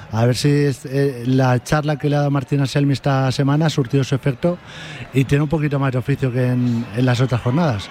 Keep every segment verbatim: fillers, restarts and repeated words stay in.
A ver si es, eh, la charla que le ha dado Martín Anselmi esta semana ha surtido su efecto y tiene un poquito más de oficio que en, en las otras jornadas.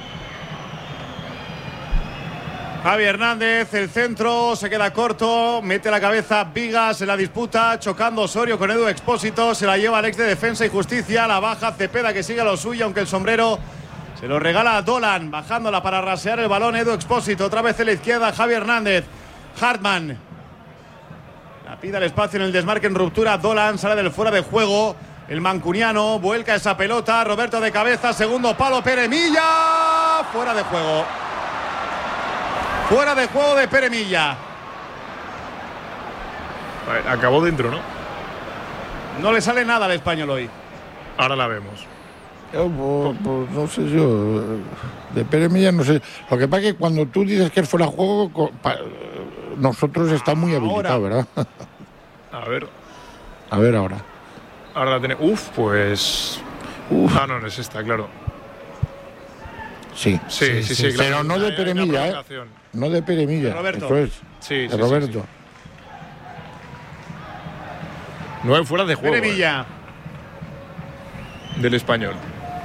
Javi Hernández, el centro, se queda corto, mete la cabeza Vigas en la disputa, chocando Osorio con Edu Expósito, se la lleva Alex de Defensa y Justicia, la baja Cepeda que sigue lo suyo, aunque el sombrero se lo regala a Dolan, bajándola para rasear el balón Edu Expósito, otra vez en la izquierda Javi Hernández, Hartmann, la pide el espacio en el desmarque en ruptura, Dolan sale del fuera de juego, el mancuniano vuelca esa pelota, Roberto de cabeza, segundo palo, Pere Milla, fuera de juego. Fuera de juego de Pere Milla. Acabó dentro, ¿no? No le sale nada al Español hoy. Ahora la vemos. Yo, pues, pues, no sé yo. De Pere Milla no sé. Lo que pasa es que cuando tú dices que es fuera de juego, nosotros está muy habilitados, ¿verdad? A ver. A ver ahora. Ahora la tiene. Uf, pues. Uf. Ah, no, no es esta, claro. Sí, sí, sí, sí, sí, sí claro. Pero no de Pere Milla, ¿eh? No de Pere Milla. De Roberto. Eso es. Sí, de sí, Roberto. Sí, sí. No hay fuera de juego. Pere Milla. Eh. Del Español.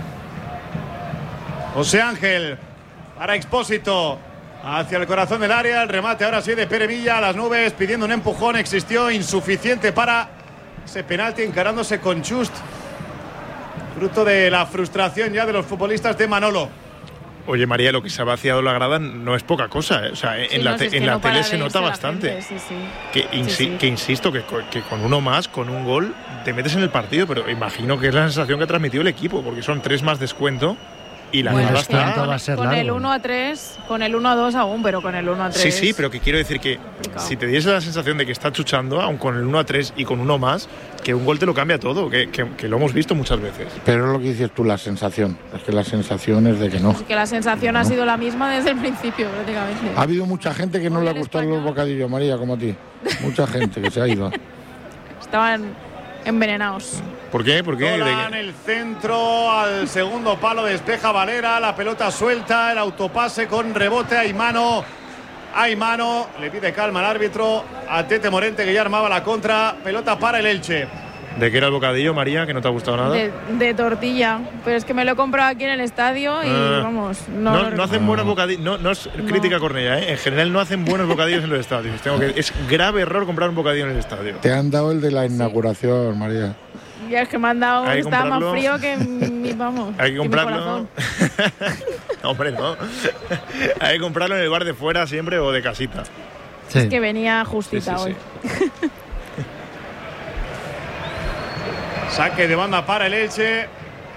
José Ángel. Para Expósito. Hacia el corazón del área. El remate ahora sí de Pere Milla. A las nubes pidiendo un empujón. Existió insuficiente para ese penalti encarándose con Just. Fruto de la frustración ya de los futbolistas de Manolo. Oye, María, lo que se ha vaciado la grada no es poca cosa, ¿eh? O sea, en sí, la, no, te, si es en que la no tele para se de nota irse la bastante. gente, sí, sí. Que, insi sí, sí. que insisto, que, que con uno más, con un gol, te metes en el partido, pero imagino que es la sensación que ha transmitido el equipo, porque son tres más descuento y la bueno, grada es que está… con, va a ser con largo. el uno a tres, con el uno a dos aún, pero con el uno a tres… Sí, sí, pero que quiero decir que si te diese la sensación de que está chuchando, aun con el uno a tres y con uno más, que un gol te lo cambia todo, que, que, que lo hemos visto muchas veces. Pero es lo que dices tú, la sensación. Es que la sensación es de que no. Es que la sensación no. ha sido la misma desde el principio, prácticamente. Ha habido mucha gente que no le ha gustado los bocadillos, María, como a ti. Mucha gente que se ha ido. Estaban envenenados. ¿Por qué? ¿Por qué? Dolan, el centro al segundo palo, despeja Valera, la pelota suelta, el autopase con rebote, hay mano, hay mano, le pide calma al árbitro, a Tete Morente que ya armaba la contra, pelota para el Elche. ¿De qué era el bocadillo, María, que no te ha gustado nada? De, de tortilla, pero es que me lo he comprado aquí en el estadio y ah, vamos, no, no, no hacen buenos bocadillos, no, no es no. crítica Cornella, ¿eh? En general no hacen buenos bocadillos en los estadios. Tengo que, es grave error comprar un bocadillo en el estadio. Te han dado el de la inauguración, sí. María. Ya es que me han dado, Hay que está más comprarlo. frío que mi, vamos. Hay que comprarlo. No, hombre, no. Hay que comprarlo en el bar de fuera siempre o de casita. Sí. Es que venía justita sí, sí, hoy. sí. Saque de banda para el Elche.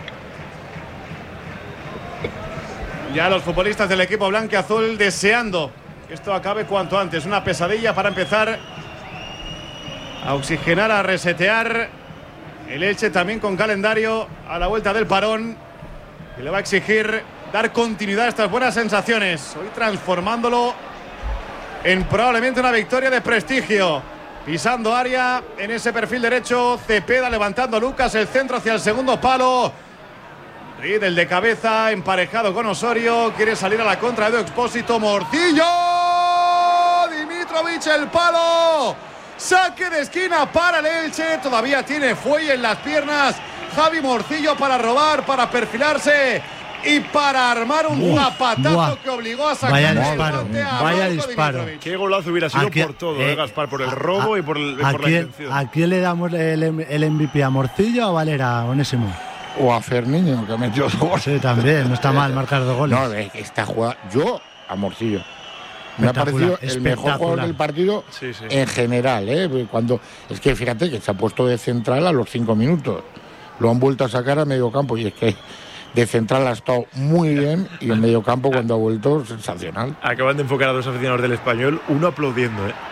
Ya los futbolistas del equipo blanquiazul deseando que esto acabe cuanto antes. Una pesadilla para empezar a oxigenar, a resetear. El Elche también con calendario a la vuelta del parón, que le va a exigir dar continuidad a estas buenas sensaciones. Hoy transformándolo en probablemente una victoria de prestigio. Pisando área en ese perfil derecho, Cepeda levantando a Lucas, el centro hacia el segundo palo. Riedel de cabeza, emparejado con Osorio, quiere salir a la contra de Edu Expósito, Morcillo, Dimitrovic el palo. Saque de esquina para el Elche, todavía tiene fuelle en las piernas. Javi Morcillo para robar, para perfilarse y para armar un Buah, zapatazo buah. que obligó a sacar Vaya el disparo, remate a vaya Marco disparo. Dimitrovic. Qué golazo hubiera sido Aquí- por todo, eh, eh, Gaspar, por el robo a, y por, el, a, por la quién, intención. ¿A quién le damos el, el M V P? ¿A Morcillo o a Valera, Onésimo? O a Ferniño, que ha metido dos goles. Sí, también, no está mal marcar dos goles. No, esta jugada, yo a Morcillo. Me ha parecido el mejor jugador del partido Sí, sí. en general, ¿eh? Cuando, es que fíjate que se ha puesto de central a los cinco minutos. Lo han vuelto a sacar a medio campo y es que de central ha estado muy bien y en medio campo cuando ha vuelto, sensacional. Acaban de enfocar a dos aficionados del Español, uno aplaudiendo, ¿eh?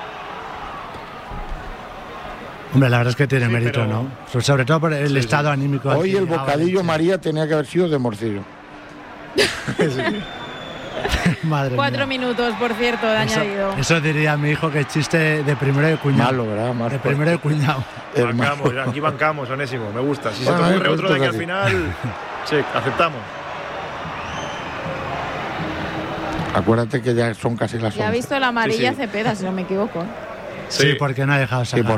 Hombre, la verdad es que tiene Sí, mérito, pero- ¿no? Sobre todo por el Sí, estado sí. anímico. Hoy al el que llegaba bocadillo, Elche. María, tenía que haber sido de Morcillo. Madre Cuatro mía. minutos, por cierto, de Eso, añadido. eso diría mi hijo que chiste de primero de cuñado. Malo, ¿verdad? Más de primero de cuñado. Bancamos, aquí bancamos, Onésimo, me gusta. Si Bueno, se te eh, ocurre otro de aquí al así. final, sí, aceptamos. Acuérdate que ya son casi las Ya ha once. visto la amarilla Sí, sí. Cepeda, si no me equivoco. Sí, porque no ha dejado sacar. Sí,